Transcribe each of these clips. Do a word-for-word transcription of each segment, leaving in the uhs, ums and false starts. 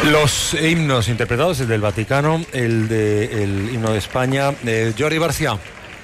Los himnos interpretados, el del Vaticano, el de el himno de España. Eh, Jordi García.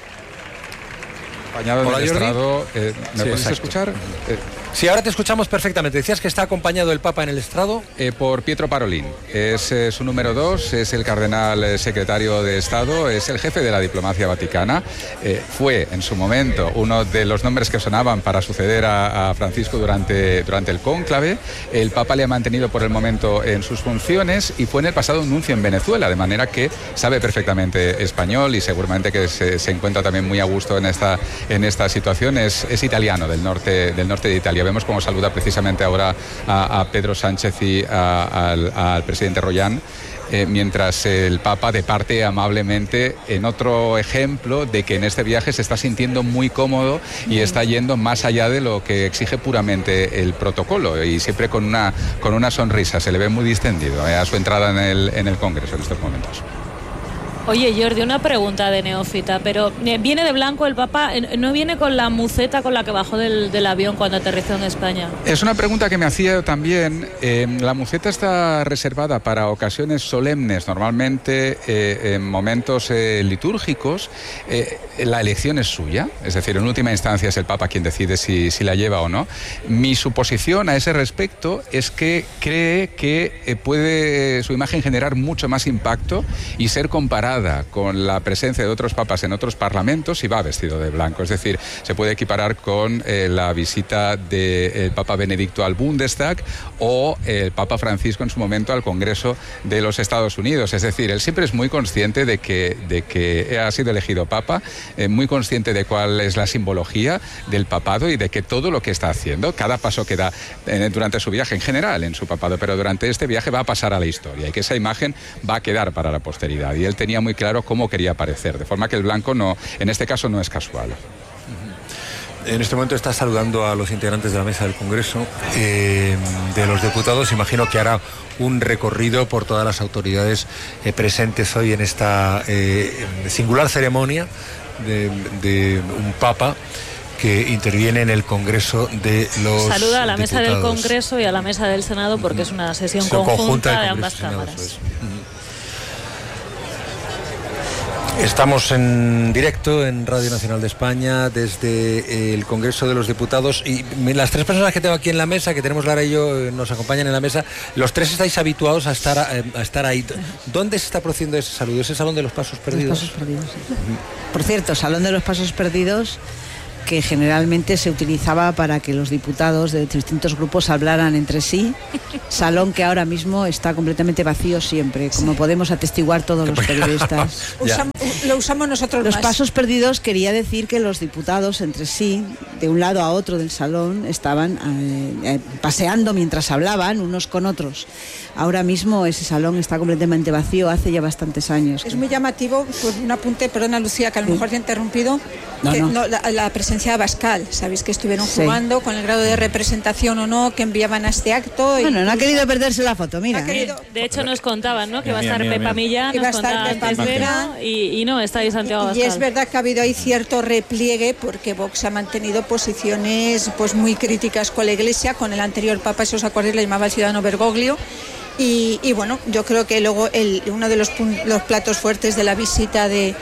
Acompañado del estrado, eh, ¿me sí, puedes escuchar? Eh, Sí, ahora te escuchamos perfectamente. Decías que está acompañado el Papa en el estrado. Eh, por Pietro Parolin. Es eh, su número dos, es el cardenal eh, secretario de Estado, es el jefe de la diplomacia vaticana. Eh, fue en su momento uno de los nombres que sonaban para suceder a, a Francisco durante, durante el cónclave. El Papa le ha mantenido por el momento en sus funciones y fue en el pasado nuncio en Venezuela, de manera que sabe perfectamente español y seguramente que se, se encuentra también muy a gusto en esta, en esta situación. Es, es italiano, del norte, del norte de Italia. Vemos cómo saluda precisamente ahora a, a Pedro Sánchez y a, al, al presidente Royán, eh, mientras el Papa departe amablemente en otro ejemplo de que en este viaje se está sintiendo muy cómodo y está yendo más allá de lo que exige puramente el protocolo, y siempre con una, con una sonrisa. Se le ve muy distendido eh, a su entrada en el, en el Congreso en estos momentos. Oye, Jordi, una pregunta de neófita, pero viene de blanco el Papa, ¿no viene con la muceta con la que bajó del, del avión cuando aterrizó en España? Es una pregunta que me hacía también. Eh, la muceta está reservada para ocasiones solemnes, normalmente eh, en momentos eh, litúrgicos. Eh, la elección es suya, es decir, en última instancia es el Papa quien decide si, si la lleva o no. Mi suposición a ese respecto es que cree que eh, puede su imagen generar mucho más impacto y ser comparada con la presencia de otros papas en otros parlamentos si va vestido de blanco. Es decir, se puede equiparar con eh, la visita del Papa Benedicto al Bundestag o el Papa Francisco en su momento al Congreso de los Estados Unidos. Es decir, él siempre es muy consciente de que, de que ha sido elegido Papa, eh, muy consciente de cuál es la simbología del papado y de que todo lo que está haciendo, cada paso que da eh, durante su viaje en general, en su papado, pero durante este viaje va a pasar a la historia y que esa imagen va a quedar para la posteridad. Y él tenía muy claro cómo quería aparecer, de forma que el blanco no, en este caso no es casual. En este momento está saludando a los integrantes de la mesa del Congreso, eh, de los diputados. Imagino que hará un recorrido por todas las autoridades eh, presentes hoy en esta eh, singular ceremonia de, de un Papa que interviene en el Congreso de los Saluda a la mesa diputados. del Congreso y a la mesa del Senado porque es una sesión Son conjunta, conjunta de, de ambas Senado, cámaras. Estamos en directo en Radio Nacional de España desde el Congreso de los Diputados y las tres personas que tengo aquí en la mesa, que tenemos Lara y yo, nos acompañan en la mesa. Los tres estáis habituados a estar a, a estar ahí. ¿Dónde se está produciendo ese saludo? ¿Ese Salón de los Pasos Perdidos? Los Pasos Perdidos, sí. Por cierto, Salón de los Pasos Perdidos, que generalmente se utilizaba para que los diputados de distintos grupos hablaran entre sí, salón que ahora mismo está completamente vacío siempre, como sí. podemos atestiguar todos los periodistas. Usam, lo usamos nosotros Los más. pasos perdidos quería decir que los diputados entre sí, de un lado a otro del salón, estaban eh, eh, paseando mientras hablaban unos con otros. Ahora mismo ese salón está completamente vacío, hace ya bastantes años. Es muy llamativo, pues un apunte, perdona Lucía, que a lo mejor te he interrumpido, no, que, no. No, la, la presencia de Abascal, sabéis que estuvieron jugando sí. con el grado de representación o no que enviaban a este acto. Bueno, y, no ha querido perderse la foto, mira. No querido, de hecho nos contaban, ¿no? Que va a estar mira, Pepa mira. Millán, nos contaba antes Vera, y, y no, está ahí Santiago Abascal. Y es verdad que ha habido ahí cierto repliegue porque Vox ha mantenido posiciones pues muy críticas con la Iglesia, con el anterior Papa, si os acordáis, le llamaba el ciudadano Bergoglio. Y, y bueno, yo creo que luego el, uno de los, los platos fuertes de la visita de,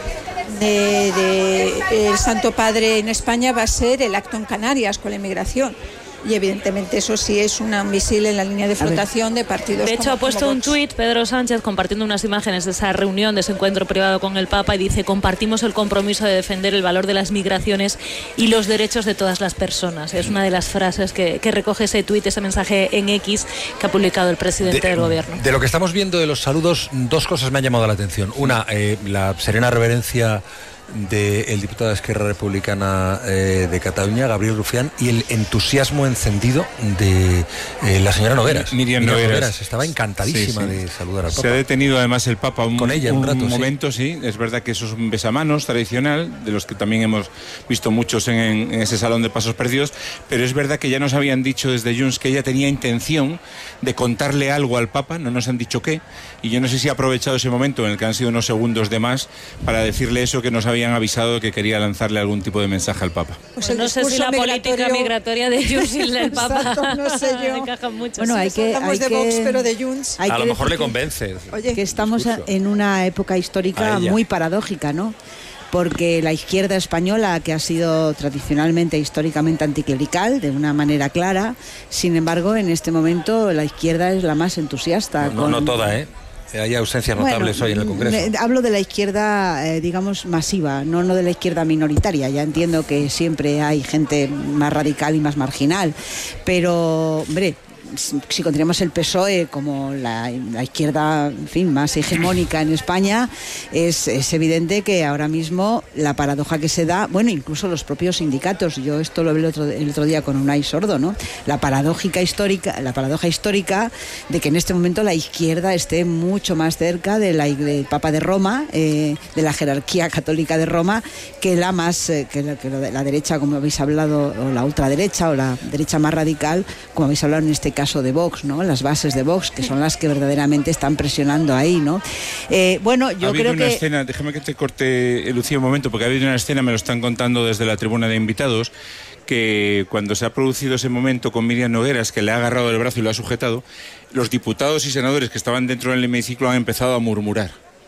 de, de el Santo Padre en España va a ser el acto en Canarias con la inmigración. Y evidentemente eso sí es una misil en la línea de flotación de partidos. De hecho como, ha puesto un tuit Pedro Sánchez compartiendo unas imágenes de esa reunión, de ese encuentro privado con el Papa, y dice: compartimos el compromiso de defender el valor de las migraciones y los derechos de todas las personas. Es una de las frases que, que recoge ese tuit, ese mensaje en X que ha publicado el presidente de, del gobierno. De lo que estamos viendo de los saludos, dos cosas me han llamado la atención. Una, eh, la serena reverencia del diputado de Esquerra Republicana eh, de Cataluña, Gabriel Rufián, y el entusiasmo encendido de eh, la señora Nogueras. Miriam, Miriam Nogueras. Nogueras estaba encantadísima sí, sí. de saludar al Papa. Se ha detenido además el Papa un, con ella un, un rato, momento, sí. sí. Es verdad que eso es un besamanos tradicional, de los que también hemos visto muchos en, en ese Salón de Pasos Perdidos, pero es verdad que ya nos habían dicho desde Junts que ella tenía intención de contarle algo al Papa, no nos han dicho qué, y yo no sé si ha aprovechado ese momento en el que han sido unos segundos de más para decirle eso que nos habían avisado de que quería lanzarle algún tipo de mensaje al Papa. Pues no sé si la política migratoria de Junts y el Papa Exacto, no sé yo. encajan mucho. Bueno, Sí, hay que, hablamos hay de que- Vox, pero de Junts. hay A que lo mejor decir le que- convence. Oye, que estamos discurso. en una época histórica A ella. muy paradójica, ¿no? Porque la izquierda española, que ha sido tradicionalmente, históricamente anticlerical, de una manera clara, sin embargo, en este momento la izquierda es la más entusiasta. No, con- no toda, ¿eh? Hay ausencias Bueno, notables hoy en el Congreso. me- hablo de la izquierda, eh, digamos, masiva, no, no de la izquierda minoritaria. Ya entiendo que siempre hay gente más radical y más marginal, pero, hombre, si si consideramos el P S O E como la, la izquierda, en fin, más hegemónica en España, es, es evidente que ahora mismo la paradoja que se da, bueno, incluso los propios sindicatos, yo esto lo vi el otro, el otro día con Unai Sordo, ¿no? La paradójica histórica, la paradoja histórica de que en este momento la izquierda esté mucho más cerca de la, del Papa de Roma, eh, de la jerarquía católica de Roma, que la más, eh, que, la, que la, la derecha, como habéis hablado, o la ultraderecha, o la derecha más radical, como habéis hablado en este caso de Vox, ¿no? Las bases de Vox, que son las que verdaderamente están presionando ahí, ¿no? Eh, bueno, yo ha habido creo una que... escena, déjame que te corte, Lucía, un momento, porque ha habido una escena, me lo están contando desde la tribuna de invitados, que cuando se ha producido ese momento con Miriam Nogueras, que le ha agarrado el brazo y lo ha sujetado, los diputados y senadores que estaban dentro del hemiciclo han empezado a murmurar.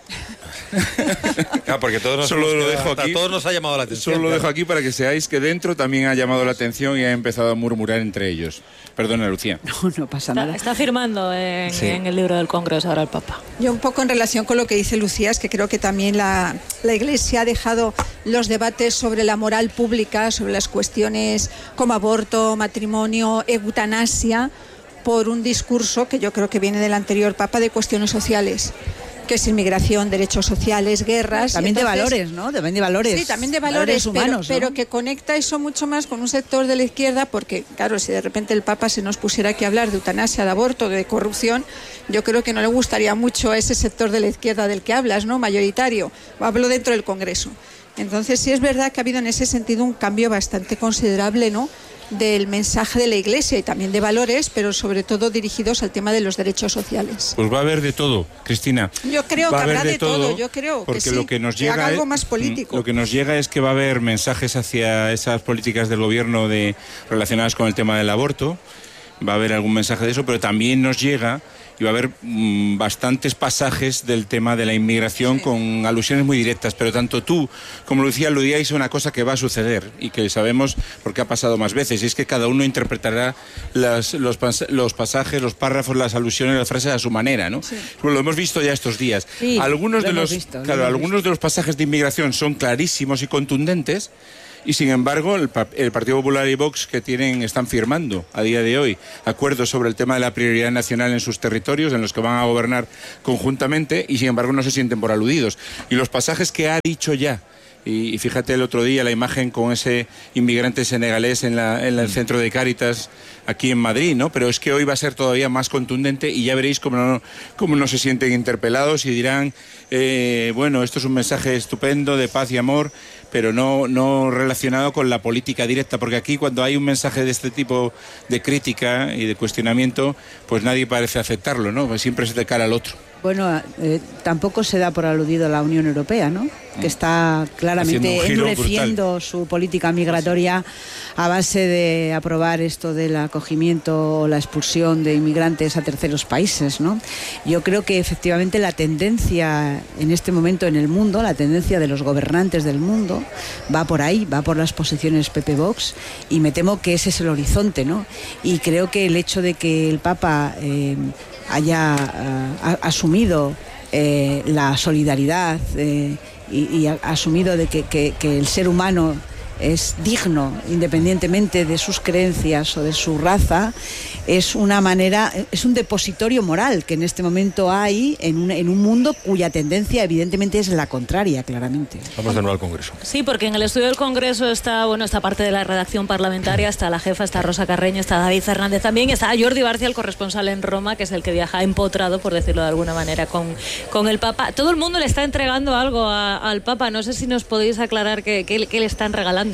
Claro, porque todos nos, Solo hemos lo quedado- dejo aquí. a todos nos ha llamado la atención. Solo lo claro. dejo aquí para que seáis que dentro también ha llamado la atención y ha empezado a murmurar entre ellos. Perdona, Lucía. No, no pasa Está, nada. está firmando en, Sí. en el libro del Congreso ahora el Papa. Yo un poco en relación con lo que dice Lucía, es que creo que también la, la Iglesia ha dejado los debates sobre la moral pública, sobre las cuestiones como aborto, matrimonio, eutanasia, por un discurso que yo creo que viene del anterior Papa de cuestiones sociales, que es inmigración, derechos sociales, guerras. También y entonces- de valores, ¿no? También de valores. Sí, también de valores, humanos, pero, ¿no? pero que conecta eso mucho más con un sector de la izquierda, porque, claro, si de repente el Papa se nos pusiera aquí a hablar de eutanasia, de aborto, de corrupción, yo creo que no le gustaría mucho a ese sector de la izquierda del que hablas, ¿no? Mayoritario. Hablo dentro del Congreso. Entonces, sí es verdad que ha habido en ese sentido un cambio bastante considerable, ¿no?, del mensaje de la Iglesia y también de valores, pero sobre todo dirigidos al tema de los derechos sociales. Pues va a haber de todo, Cristina. Yo creo Va que a haber habrá de todo, yo creo que porque sí, lo que nos que llega haga algo es- más político. Lo que nos llega es que va a haber mensajes hacia esas políticas del gobierno de relacionadas con el tema del aborto. Va a haber algún mensaje de eso, pero también nos llega y va a haber mmm, bastantes pasajes del tema de la inmigración Sí. con alusiones muy directas, pero tanto tú como Lucía aludíais a una cosa que va a suceder y que sabemos porque ha pasado más veces, y es que cada uno interpretará las- los, pas- los pasajes, los párrafos, las alusiones, las frases a su manera, ¿no? Sí. Bueno, lo hemos visto ya estos días. Sí, algunos lo de hemos los, visto, lo claro, hemos algunos de los pasajes de inmigración son clarísimos y contundentes. Y sin embargo, el, pa- el Partido Popular y Vox que tienen, están firmando a día de hoy acuerdos sobre el tema de la prioridad nacional en sus territorios, en los que van a gobernar conjuntamente, y sin embargo no se sienten por aludidos. Y los pasajes que ha dicho ya, y, y fíjate el otro día la imagen con ese inmigrante senegalés en, la, en el centro de Cáritas aquí en Madrid, ¿no? Pero es que hoy va a ser todavía más contundente y ya veréis cómo no, cómo no se sienten interpelados y dirán, eh, bueno, esto es un mensaje estupendo de paz y amor, pero no, no relacionado con la política directa, porque aquí cuando hay un mensaje de este tipo de crítica y de cuestionamiento, pues nadie parece aceptarlo, ¿no? Pues siempre es de cara al otro. Bueno, eh, tampoco se da por aludido la Unión Europea, ¿no? Que está Haciendo claramente un giro endureciendo su política migratoria a base de aprobar esto del acogimiento o la expulsión de inmigrantes a terceros países, ¿no? Yo creo que efectivamente la tendencia en este momento en el mundo, la tendencia de los gobernantes del mundo, va por ahí, va por las posiciones P P Vox, y me temo que ese es el horizonte, ¿no? Y creo que el hecho de que el Papa eh, haya uh, asumido eh, la solidaridad eh, y, y ha asumido de que, que, que el ser humano es digno independientemente de sus creencias o de su raza, es una manera, es un depositorio moral que en este momento hay en un, en un mundo cuya tendencia evidentemente es la contraria, claramente. Vamos de nuevo al Congreso. Sí, porque en el estudio del Congreso está, bueno, esta parte de la redacción parlamentaria, está la jefa, está Rosa Carreño, está David Fernández también, está Jordi Barcia, el corresponsal en Roma, que es el que viaja empotrado, por decirlo de alguna manera, con, con el Papa. Todo el mundo le está entregando algo a, al Papa, no sé si nos podéis aclarar qué, qué, qué le están regalando.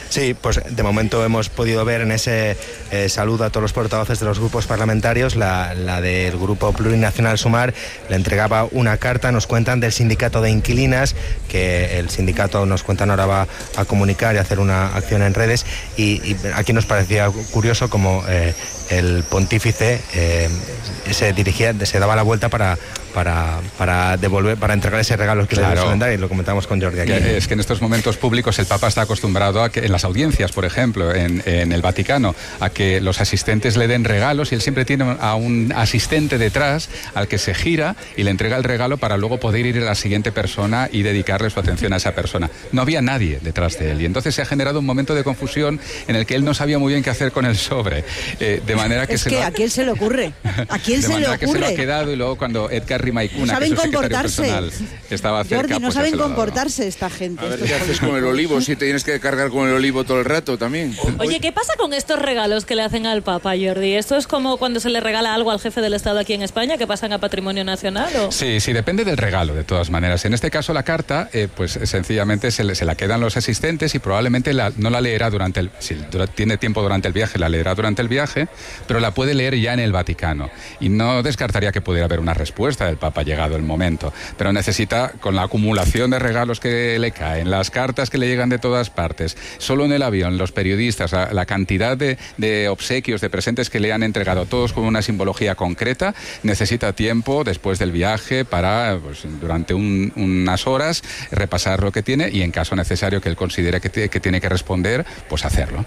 Sí, pues de momento hemos podido ver en ese eh, saludo a todos los portavoces de los grupos parlamentarios, la, la del Grupo Plurinacional Sumar le entregaba una carta, nos cuentan del sindicato de inquilinas, que el sindicato nos cuentan ahora va a comunicar y hacer una acción en redes, y, y aquí nos parecía curioso como eh, el pontífice eh, se dirigía, se daba la vuelta para, para, para devolver, para entregar ese regalo que claro. le suelen dar, y lo comentamos con Jordi aquí. Es que en estos momentos públicos el Papa está acostumbrado a que en las audiencias, por ejemplo, en, en el Vaticano, a que los asistentes le den regalos, y él siempre tiene a un asistente detrás al que se gira y le entrega el regalo para luego poder ir a la siguiente persona y dedicarle su atención a esa persona. No había nadie detrás de él, y entonces se ha generado un momento de confusión en el que él no sabía muy bien qué hacer con el sobre. Eh, de manera que es se que lo... a quién se le ocurre, a quién se le ocurre. que se lo ha quedado, y luego cuando Edgar Rimaicuna, no que es su saben secretario comportarse. personal, estaba cerca, Jordi, no pues saben ya se lo ha dado, comportarse esta gente. A ver qué haces con el olivo, si te tienes que cargar con el olivo todo el rato también. Oye, ¿qué pasa con estos regalos que le hacen al Papa, Jordi? ¿Esto es como cuando se le regala algo al jefe del Estado aquí en España, que pasan a Patrimonio Nacional? ¿O? Sí, sí, depende del regalo, de todas maneras. En este caso, la carta, eh, pues sencillamente se, le, se la quedan los asistentes, y probablemente la, no la leerá durante el... Si tiene tiempo durante el viaje, la leerá durante el viaje, pero la puede leer ya en el Vaticano. Y no descartaría que pudiera haber una respuesta del Papa llegado el momento, pero necesita, con la acumulación de regalos que le caen, las cartas que le llegan de todas partes, solo en el avión, los periodistas, la, la cantidad de, de obsequios, de presentes que le han entregado, todos con una simbología concreta, necesita tiempo después del viaje para, pues, durante un, unas horas, repasar lo que tiene, y en caso necesario que él considere que, t- que tiene que responder, pues hacerlo.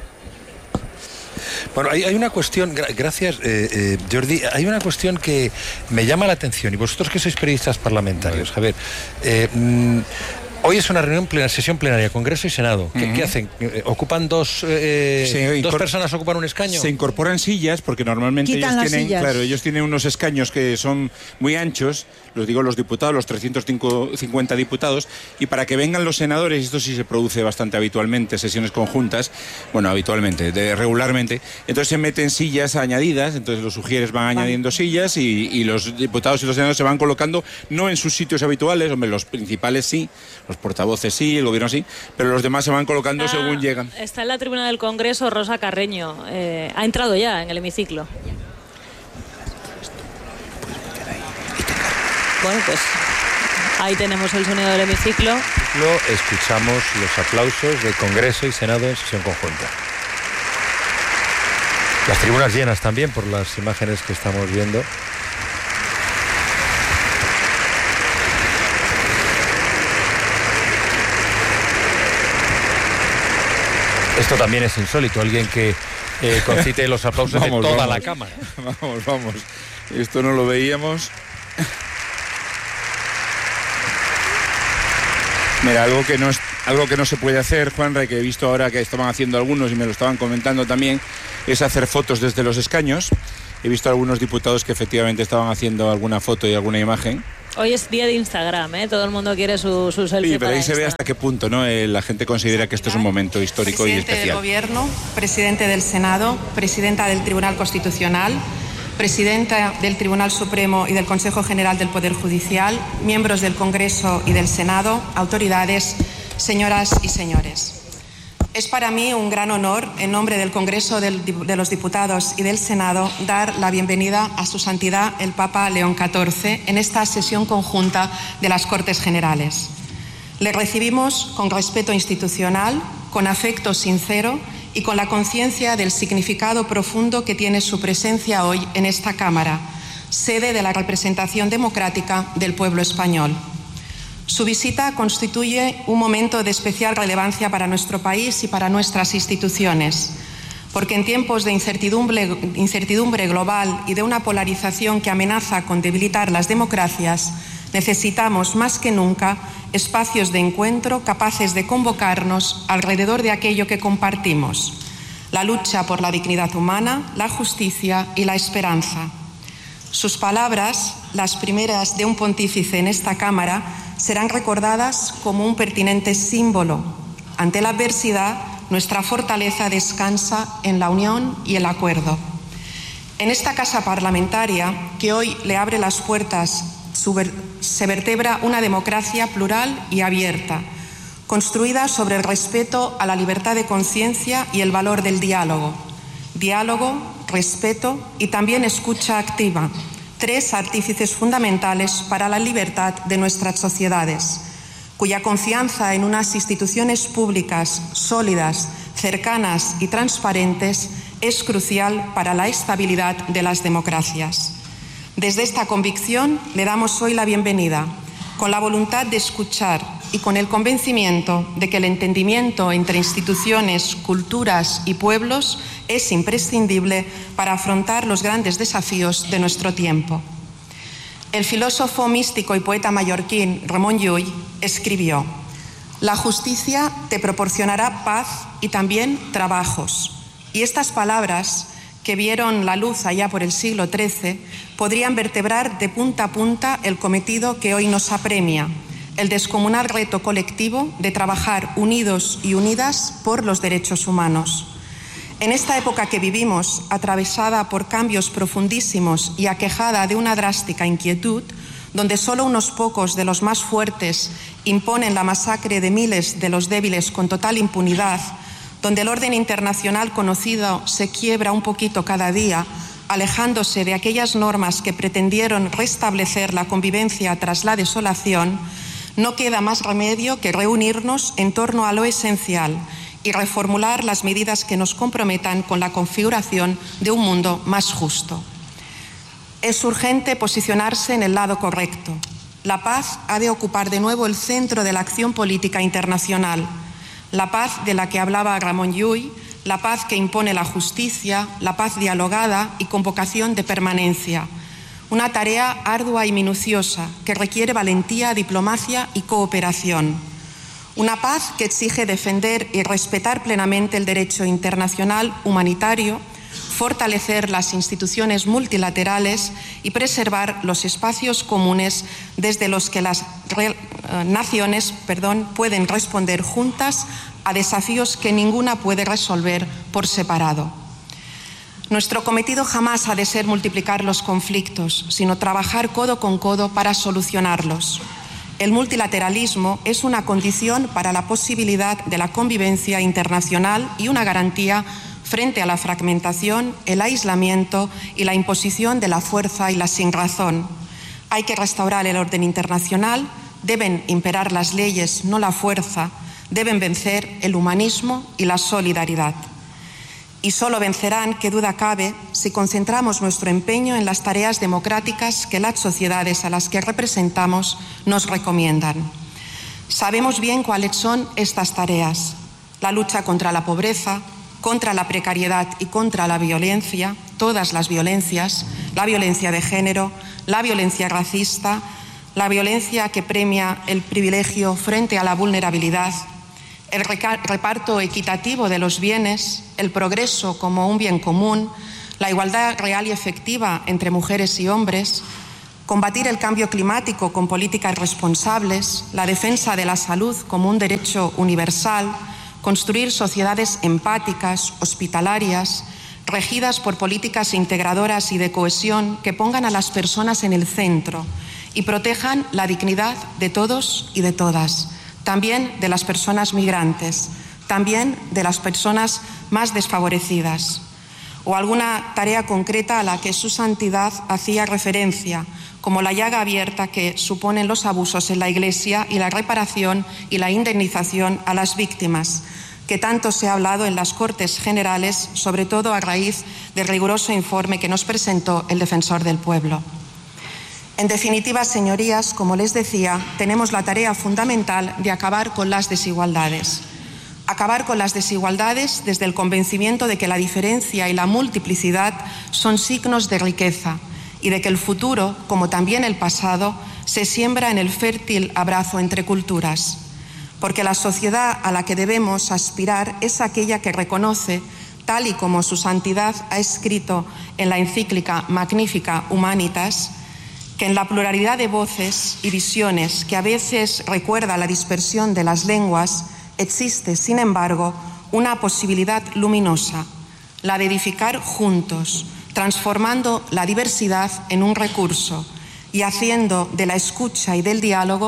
Bueno, hay, hay una cuestión, gra- gracias eh, eh, Jordi, hay una cuestión que me llama la atención, y vosotros que sois periodistas parlamentarios, a ver, eh, mm, hoy es una reunión, plena, sesión plenaria, Congreso y Senado. ¿Qué, uh-huh. ¿qué hacen? ¿Ocupan dos, eh, sí, dos personas ocupan un escaño? Se incorporan sillas, porque normalmente Quitan ellos las tienen, sillas. claro, ellos tienen unos escaños que son muy anchos, los digo los diputados, los trescientos cincuenta diputados, y para que vengan los senadores, esto sí se produce bastante habitualmente, sesiones conjuntas, bueno, habitualmente, de, regularmente, entonces se meten sillas añadidas, entonces los sugieres van añadiendo sillas, y, y los diputados y los senadores se van colocando, no en sus sitios habituales, hombre, los principales sí, los portavoces sí, el gobierno sí, pero los demás se van colocando está, según llegan. Está en la tribuna del Congreso Rosa Carreño, eh, ha entrado ya en el hemiciclo. Bueno, pues ahí tenemos el sonido del hemiciclo. Escuchamos los aplausos de Congreso y Senado en sesión conjunta. Las tribunas llenas también por las imágenes que estamos viendo. Esto también es insólito, alguien que eh, concite los aplausos vamos, de toda vamos. la Cámara. Vamos, vamos. Esto no lo veíamos. Mira, algo que no es, algo que no se puede hacer, Juanra, que he visto ahora que estaban haciendo algunos y me lo estaban comentando también, es hacer fotos desde los escaños. He visto algunos diputados que efectivamente estaban haciendo alguna foto y alguna imagen. Hoy es día de Instagram, ¿eh? Todo el mundo quiere su, su selfie. Sí, pero para ahí se ve hasta qué punto, ¿no? Eh, la gente considera que esto es un momento histórico y especial. Presidente del Gobierno, presidente del Senado, presidenta del Tribunal Constitucional, presidenta del Tribunal Supremo y del Consejo General del Poder Judicial, miembros del Congreso y del Senado, autoridades, señoras y señores. Es para mí un gran honor, en nombre del Congreso del, de los Diputados y del Senado, dar la bienvenida a Su Santidad el Papa León catorce en esta sesión conjunta de las Cortes Generales. Le recibimos con respeto institucional, con afecto sincero y con la conciencia del significado profundo que tiene su presencia hoy en esta Cámara, sede de la representación democrática del pueblo español. Su visita constituye un momento de especial relevancia para nuestro país y para nuestras instituciones, porque en tiempos de incertidumbre, incertidumbre global y de una polarización que amenaza con debilitar las democracias, necesitamos más que nunca espacios de encuentro capaces de convocarnos alrededor de aquello que compartimos: la lucha por la dignidad humana, la justicia y la esperanza. Sus palabras, las primeras de un pontífice en esta Cámara, serán recordadas como un pertinente símbolo. Ante la adversidad, nuestra fortaleza descansa en la unión y el acuerdo. En esta casa parlamentaria, que hoy le abre las puertas, se vertebra una democracia plural y abierta, construida sobre el respeto a la libertad de conciencia y el valor del diálogo. Diálogo, respeto y también escucha activa, tres artífices fundamentales para la libertad de nuestras sociedades, cuya confianza en unas instituciones públicas sólidas, cercanas y transparentes es crucial para la estabilidad de las democracias. Desde esta convicción le damos hoy la bienvenida, con la voluntad de escuchar y con el convencimiento de que el entendimiento entre instituciones, culturas y pueblos es imprescindible para afrontar los grandes desafíos de nuestro tiempo. El filósofo místico y poeta mallorquín Ramon Llull escribió: «La justicia te proporcionará paz y también trabajos». Y estas palabras, que vieron la luz allá por el siglo trece, podrían vertebrar de punta a punta el cometido que hoy nos apremia, el descomunal reto colectivo de trabajar unidos y unidas por los derechos humanos. En esta época que vivimos, atravesada por cambios profundísimos y aquejada de una drástica inquietud, donde solo unos pocos de los más fuertes imponen la masacre de miles de los débiles con total impunidad, donde el orden internacional conocido se quiebra un poquito cada día, alejándose de aquellas normas que pretendieron restablecer la convivencia tras la desolación, no queda más remedio que reunirnos en torno a lo esencial y reformular las medidas que nos comprometan con la configuración de un mundo más justo. Es urgente posicionarse en el lado correcto. La paz ha de ocupar de nuevo el centro de la acción política internacional. La paz de la que hablaba Ramon Llull, la paz que impone la justicia, la paz dialogada y con vocación de permanencia. Una tarea ardua y minuciosa que requiere valentía, diplomacia y cooperación. Una paz que exige defender y respetar plenamente el derecho internacional humanitario, fortalecer las instituciones multilaterales y preservar los espacios comunes desde los que las re, uh, naciones perdón, pueden responder juntas a desafíos que ninguna puede resolver por separado. Nuestro cometido jamás ha de ser multiplicar los conflictos, sino trabajar codo con codo para solucionarlos. El multilateralismo es una condición para la posibilidad de la convivencia internacional y una garantía frente a la fragmentación, el aislamiento y la imposición de la fuerza y la sinrazón. Hay que restaurar el orden internacional, deben imperar las leyes, no la fuerza, deben vencer el humanismo y la solidaridad. Y solo vencerán, qué duda cabe, si concentramos nuestro empeño en las tareas democráticas que las sociedades a las que representamos nos recomiendan. Sabemos bien cuáles son estas tareas: la lucha contra la pobreza, contra la precariedad y contra la violencia, todas las violencias, la violencia de género, la violencia racista, la violencia que premia el privilegio frente a la vulnerabilidad, el reparto equitativo de los bienes, el progreso como un bien común, la igualdad real y efectiva entre mujeres y hombres, combatir el cambio climático con políticas responsables, la defensa de la salud como un derecho universal, construir sociedades empáticas, hospitalarias, regidas por políticas integradoras y de cohesión que pongan a las personas en el centro y protejan la dignidad de todos y de todas, también de las personas migrantes, también de las personas más desfavorecidas. O alguna tarea concreta a la que su santidad hacía referencia, como la llaga abierta que suponen los abusos en la Iglesia y la reparación y la indemnización a las víctimas, que tanto se ha hablado en las Cortes Generales, sobre todo a raíz del riguroso informe que nos presentó el Defensor del Pueblo. En definitiva, señorías, como les decía, tenemos la tarea fundamental de acabar con las desigualdades. Acabar con las desigualdades desde el convencimiento de que la diferencia y la multiplicidad son signos de riqueza y de que el futuro, como también el pasado, se siembra en el fértil abrazo entre culturas. Porque la sociedad a la que debemos aspirar es aquella que reconoce, tal y como su santidad ha escrito en la encíclica Magnificat Humanitas, que en la pluralidad de voces y visiones que a veces recuerda la dispersión de las lenguas, existe, sin embargo, una posibilidad luminosa, la de edificar juntos, transformando la diversidad en un recurso y haciendo de la escucha y del diálogo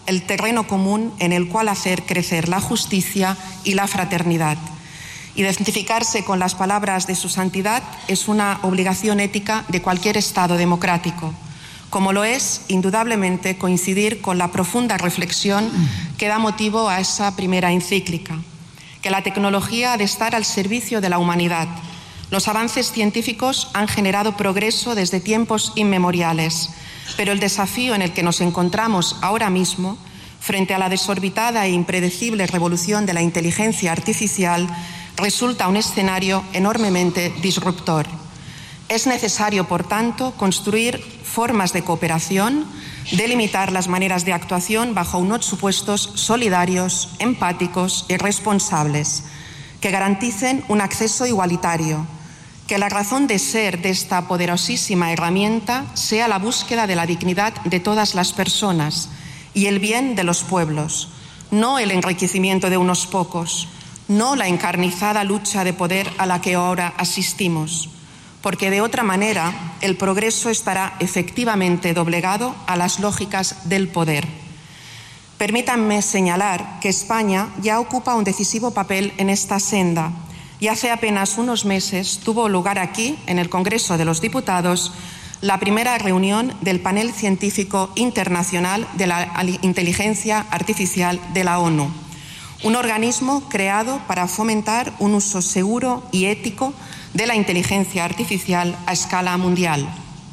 el terreno común en el cual hacer crecer la justicia y la fraternidad. Identificarse con las palabras de su santidad es una obligación ética de cualquier Estado democrático, como lo es, indudablemente, coincidir con la profunda reflexión que da motivo a esa primera encíclica, que la tecnología ha de estar al servicio de la humanidad. Los avances científicos han generado progreso desde tiempos inmemoriales, pero el desafío en el que nos encontramos ahora mismo, frente a la desorbitada e impredecible revolución de la inteligencia artificial, resulta un escenario enormemente disruptor. Es necesario, por tanto, construir formas de cooperación, delimitar las maneras de actuación bajo unos supuestos solidarios, empáticos y responsables, que garanticen un acceso igualitario, que la razón de ser de esta poderosísima herramienta sea la búsqueda de la dignidad de todas las personas y el bien de los pueblos, no el enriquecimiento de unos pocos, no la encarnizada lucha de poder a la que ahora asistimos, porque de otra manera el progreso estará efectivamente doblegado a las lógicas del poder. Permítanme señalar que España ya ocupa un decisivo papel en esta senda y hace apenas unos meses tuvo lugar aquí, en el Congreso de los Diputados, la primera reunión del Panel Científico Internacional de la Inteligencia Artificial de la ONU, un organismo creado para fomentar un uso seguro y ético de la inteligencia artificial a escala mundial.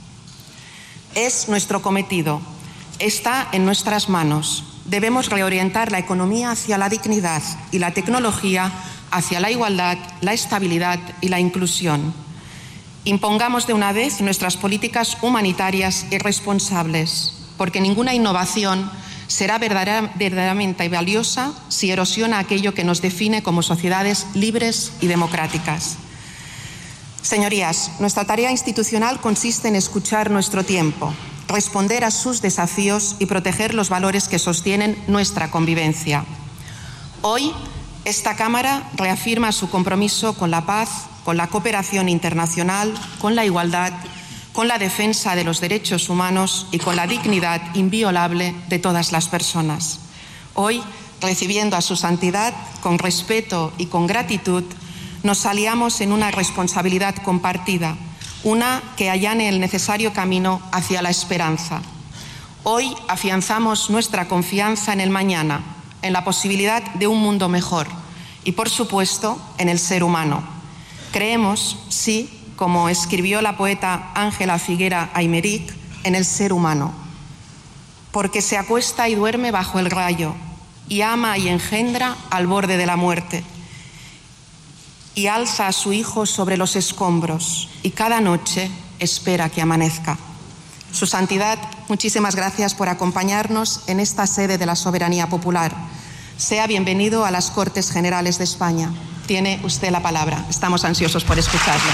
Es nuestro cometido, está en nuestras manos. Debemos reorientar la economía hacia la dignidad y la tecnología hacia la igualdad, la estabilidad y la inclusión. Impongamos de una vez nuestras políticas humanitarias y responsables, porque ninguna innovación será verdaderamente valiosa si erosiona aquello que nos define como sociedades libres y democráticas. Señorías, nuestra tarea institucional consiste en escuchar nuestro tiempo, responder a sus desafíos y proteger los valores que sostienen nuestra convivencia. Hoy, esta Cámara reafirma su compromiso con la paz, con la cooperación internacional, con la igualdad, con la defensa de los derechos humanos y con la dignidad inviolable de todas las personas. Hoy, recibiendo a su santidad con respeto y con gratitud, nos aliamos en una responsabilidad compartida, una que allane el necesario camino hacia la esperanza. Hoy afianzamos nuestra confianza en el mañana, en la posibilidad de un mundo mejor y, por supuesto, en el ser humano. Creemos, sí, como escribió la poeta Ángela Figuera Aymeric, en el ser humano, porque se acuesta y duerme bajo el rayo, y ama y engendra al borde de la muerte, y alza a su hijo sobre los escombros, y cada noche espera que amanezca. Su Santidad, muchísimas gracias por acompañarnos en esta sede de la soberanía popular. Sea bienvenido a las Cortes Generales de España. Tiene usted la palabra. Estamos ansiosos por escucharlo.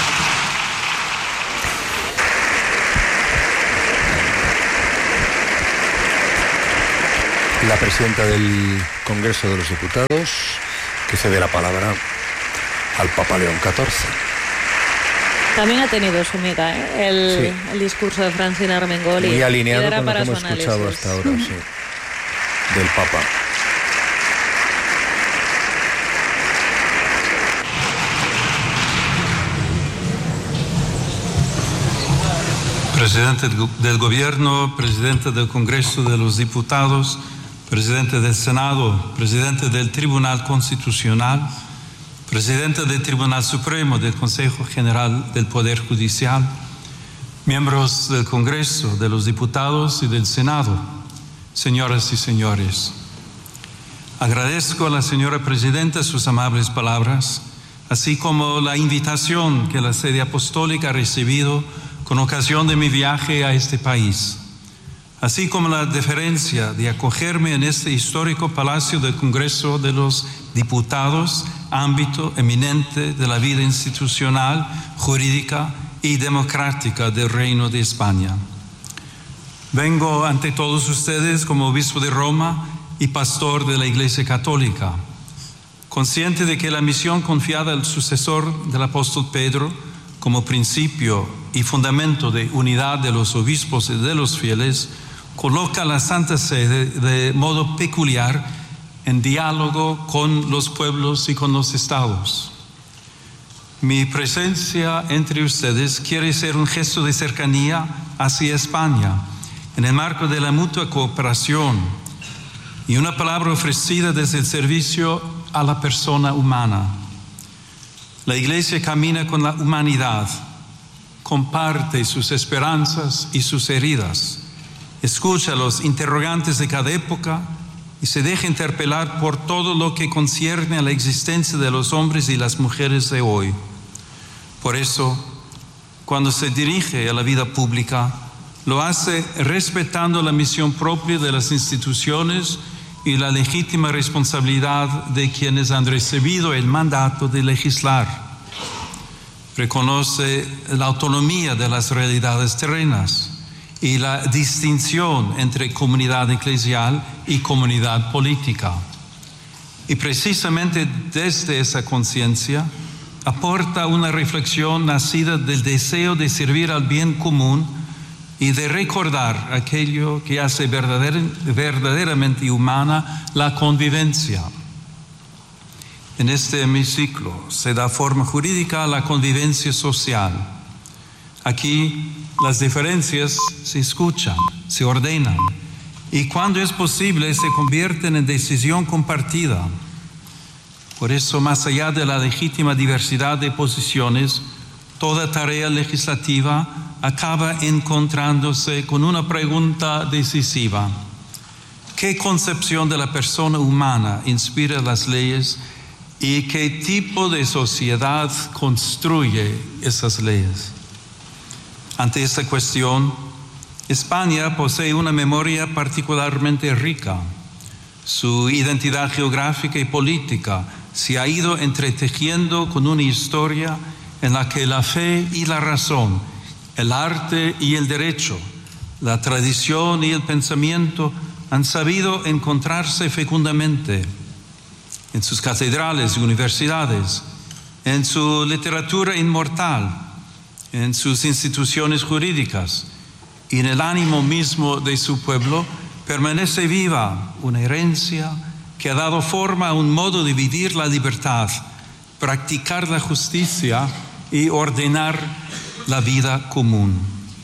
La presidenta del Congreso de los Diputados, que cede la palabra al Papa León catorce. También ha tenido su miga, ¿eh? el, sí. el discurso de Francina Armengol. Muy alineado con lo que hemos escuchado hasta ahora, sí, del Papa. Presidente del Gobierno, Presidente del Congreso de los Diputados, Presidente del Senado, Presidente del Tribunal Constitucional, Presidente del Tribunal Supremo del Consejo General del Poder Judicial, miembros del Congreso, de los Diputados y del Senado, señoras y señores. Agradezco a la señora Presidenta sus amables palabras, así como la invitación que la Sede Apostólica ha recibido con ocasión de mi viaje a este país, así como la deferencia de acogerme en este histórico Palacio del Congreso de los Diputados, ámbito eminente de la vida institucional, jurídica y democrática del Reino de España. Vengo ante todos ustedes como obispo de Roma y pastor de la Iglesia Católica, consciente de que la misión confiada al sucesor del apóstol Pedro como principio y fundamento de unidad de los obispos y de los fieles coloca a la Santa Sede de modo peculiar en diálogo con los pueblos y con los estados. Mi presencia entre ustedes quiere ser un gesto de cercanía hacia España, en el marco de la mutua cooperación y una palabra ofrecida desde el servicio a la persona humana. La Iglesia camina con la humanidad, comparte sus esperanzas y sus heridas, escucha los interrogantes de cada época y se deja interpelar por todo lo que concierne a la existencia de los hombres y las mujeres de hoy. Por eso, cuando se dirige a la vida pública, lo hace respetando la misión propia de las instituciones y la legítima responsabilidad de quienes han recibido el mandato de legislar. Reconoce la autonomía de las realidades terrenas y la distinción entre comunidad eclesial y comunidad política. Y precisamente desde esa conciencia aporta una reflexión nacida del deseo de servir al bien común y de recordar aquello que hace verdader, verdaderamente humana la convivencia. En este hemiciclo se da forma jurídica a la convivencia social. Aquí las diferencias se escuchan, se ordenan y cuando es posible se convierten en decisión compartida. Por eso, más allá de la legítima diversidad de posiciones, toda tarea legislativa acaba encontrándose con una pregunta decisiva. ¿Qué concepción de la persona humana inspira las leyes y qué tipo de sociedad construye esas leyes? Ante esta cuestión, España posee una memoria particularmente rica. Su identidad geográfica y política se ha ido entretejiendo con una historia en la que la fe y la razón, el arte y el derecho, la tradición y el pensamiento han sabido encontrarse fecundamente en sus catedrales y universidades, en su literatura inmortal, en sus instituciones jurídicas y en el ánimo mismo de su pueblo permanece viva una herencia que ha dado forma a un modo de vivir la libertad, practicar la justicia y ordenar la vida común.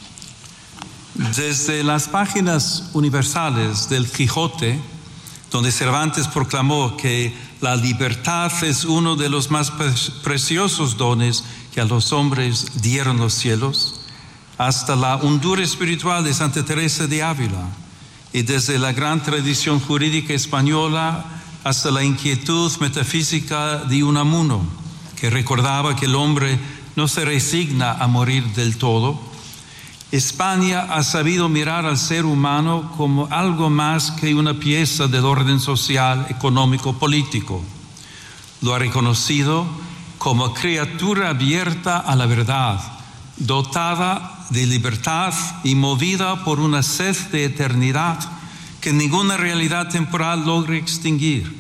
Desde las páginas universales del Quijote, donde Cervantes proclamó que la libertad es uno de los más preciosos dones que a los hombres dieron los cielos, hasta la hondura espiritual de Santa Teresa de Ávila, y desde la gran tradición jurídica española hasta la inquietud metafísica de Unamuno, que recordaba que el hombre no se resigna a morir del todo, España ha sabido mirar al ser humano como algo más que una pieza del orden social, económico, político. Lo ha reconocido como criatura abierta a la verdad, dotada de libertad y movida por una sed de eternidad que ninguna realidad temporal logra extinguir.